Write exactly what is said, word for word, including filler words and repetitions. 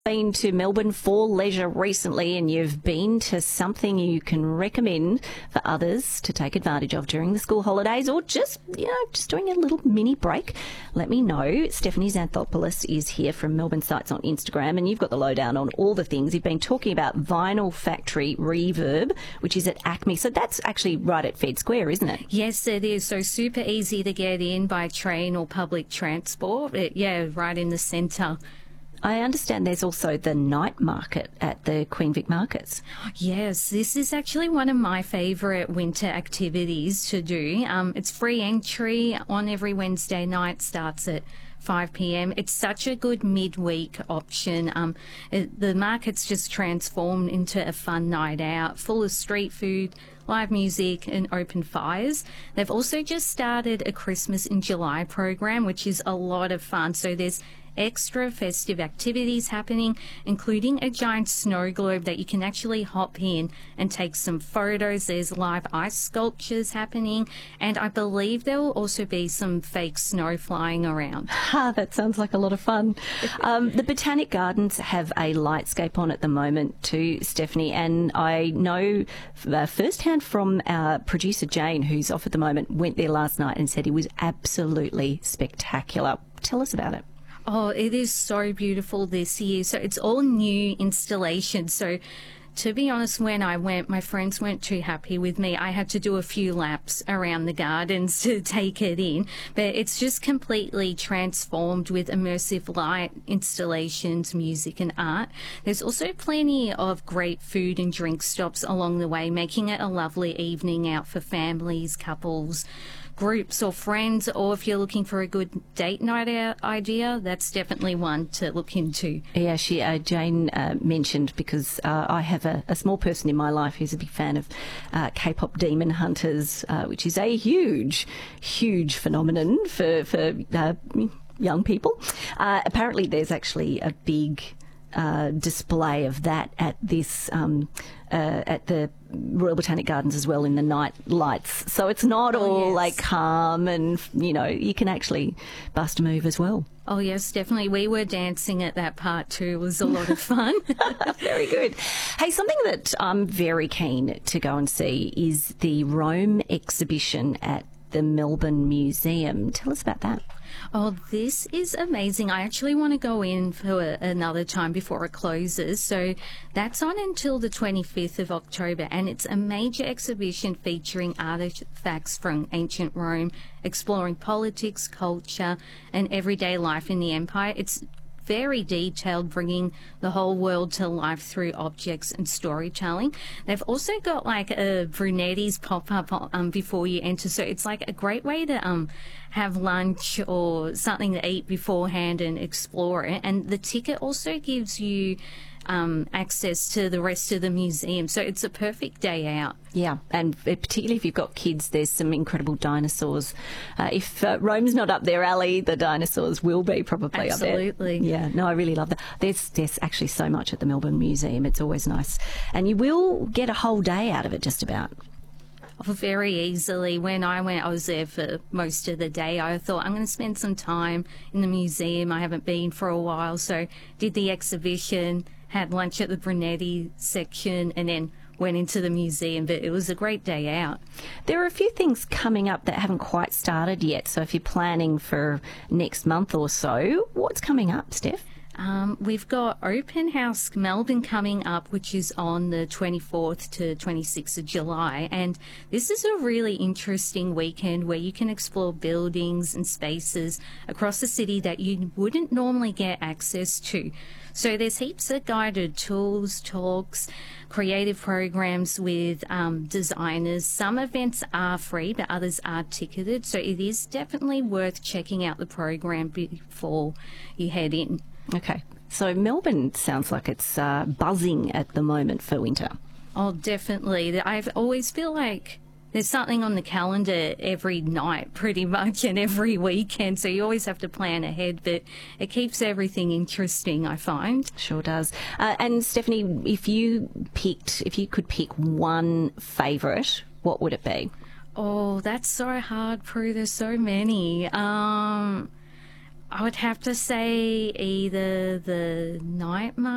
Been to Melbourne for leisure recently, and you've been to something you can recommend for others to take advantage of during the school holidays, or just, you know, just doing a little mini break, let me know. Stephanie Xanthopoulos is here from Melbourne Sites on Instagram, and you've got the lowdown on all the things. You've been talking about Vinyl Factory Reverb, which is at Acme. So that's actually right at Fed Square, isn't it? Yes, it is. So super easy to get in by train or public transport. It, yeah, right in the centre. I understand there's also the night market at the Queen Vic Markets. Yes, this is actually one of my favourite winter activities to do. Um, it's free entry on every Wednesday night, starts at five p m. It's such a good midweek option. Um, it, the market's just transformed into a fun night out, full of street food, live music and open fires. They've also just started a Christmas in July program, which is a lot of fun. So there's extra festive activities happening, including a giant snow globe that you can actually hop in and take some photos. There's live ice sculptures happening, and I believe there will also be some fake snow flying around. Ah, that sounds like a lot of fun. Um, the Botanic Gardens have a lightscape on at the moment too, Stephanie, and I know uh, firsthand from our producer Jane, who's off at the moment, went there last night and said it was absolutely spectacular. Tell us about it. Oh, it is so beautiful this year. So it's all new installations. So to be honest, when I went, my friends weren't too happy with me. I had to do a few laps around the gardens to take it in. But it's just completely transformed with immersive light installations, music and art. There's also plenty of great food and drink stops along the way, making it a lovely evening out for families, couples, groups or friends, or if you're looking for a good date night out idea, that's definitely one to look into. Yeah, she uh, Jane uh, mentioned, because uh, I have a, a small person in my life who's a big fan of uh, K-pop Demon Hunters, uh, which is a huge, huge phenomenon for, for uh, young people. Uh, apparently there's actually a big Uh, display of that at this um, uh, at the Royal Botanic Gardens as well, in the night lights. So it's not oh, all yes. like calm, and you know, you can actually bust a move as well. Oh yes, definitely. We were dancing at that part too. It was a lot of fun. Very good. Hey, something that I'm very keen to go and see is the Rome exhibition at the Melbourne Museum. Tell us about that. Oh, this is amazing. I actually want to go in for a, another time before it closes. So that's on until the twenty-fifth of October, and it's a major exhibition featuring artifacts from ancient Rome, exploring politics, culture, and everyday life in the empire. It's very detailed, bringing the whole world to life through objects and storytelling. They've also got like a Brunetti's pop-up um, before you enter, so it's like a great way to um, have lunch or something to eat beforehand and explore it. And the ticket also gives you um, access to the rest of the museum, so it's a perfect day out. Yeah, and particularly if you've got kids, there's some incredible dinosaurs. Uh, if uh, Rome's not up their alley, the dinosaurs will be probably up there. Absolutely. Yeah, no, I really love that. There's, there's actually so much at the Melbourne Museum. It's always nice. And you will get a whole day out of it, just about. Very easily. When I went, I was there for most of the day. I thought, I'm going to spend some time in the museum. I haven't been for a while, so did the exhibition, had lunch at the Brunetti section, and then went into the museum. But it was a great day out. There are a few things coming up that haven't quite started yet, so if you're planning for next month or so, what's coming up, Steph? Um, we've got Open House Melbourne coming up, which is on the twenty-fourth to twenty-sixth of July. And this is a really interesting weekend where you can explore buildings and spaces across the city that you wouldn't normally get access to. So there's heaps of guided tours, talks, creative programs with um, designers. Some events are free, but others are ticketed. So it is definitely worth checking out the program before you head in. Okay, so Melbourne sounds like it's uh, buzzing at the moment for winter. Oh, definitely. I always feel like there's something on the calendar every night, pretty much, and every weekend, so you always have to plan ahead, but it keeps everything interesting, I find. Sure does. Uh, and Stephanie, if you picked, if you could pick one favourite, what would it be? Oh, that's so hard, Prue. There's so many. Um... I would have to say either the Night Market